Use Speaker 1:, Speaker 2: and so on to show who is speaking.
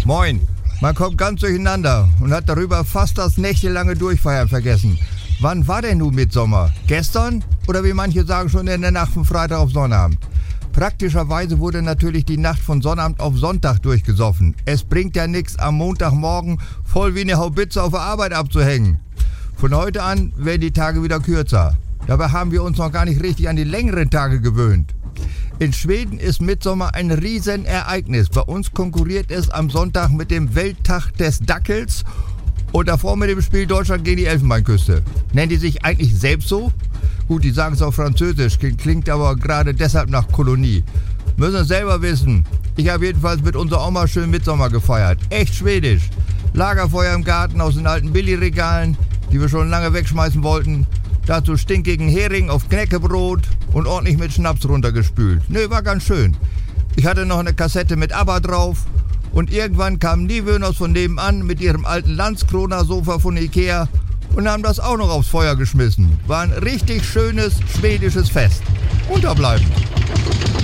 Speaker 1: Moin. Man kommt ganz durcheinander und hat darüber fast das nächtelange Durchfeiern vergessen. Wann war denn nun Mittsommer? Gestern? Oder wie manche sagen, schon in der Nacht von Freitag auf Sonnabend? Praktischerweise wurde natürlich die Nacht von Sonnabend auf Sonntag durchgesoffen. Es bringt ja nichts, am Montagmorgen voll wie eine Haubitze auf der Arbeit abzuhängen. Von heute an werden die Tage wieder kürzer. Dabei haben wir uns noch gar nicht richtig an die längeren Tage gewöhnt. In Schweden ist Mittsommer ein Riesenereignis. Bei uns konkurriert es am Sonntag mit dem Welttag des Dackels und davor mit dem Spiel Deutschland gegen die Elfenbeinküste. Nennen die sich eigentlich selbst so? Gut, die sagen es auf Französisch, klingt aber gerade deshalb nach Kolonie. Müssen es selber wissen. Ich habe jedenfalls mit unserer Oma schön Mittsommer gefeiert. Echt schwedisch. Lagerfeuer im Garten aus den alten Billigregalen, die wir schon lange wegschmeißen wollten. Dazu stinkigen Hering auf Knäckebrot und ordentlich mit Schnaps runtergespült. Nö, war ganz schön. Ich hatte noch eine Kassette mit ABBA drauf und irgendwann kamen die Wöhners von nebenan mit ihrem alten Landskroner-Sofa von Ikea und haben das auch noch aufs Feuer geschmissen. War ein richtig schönes schwedisches Fest. Unterbleiben.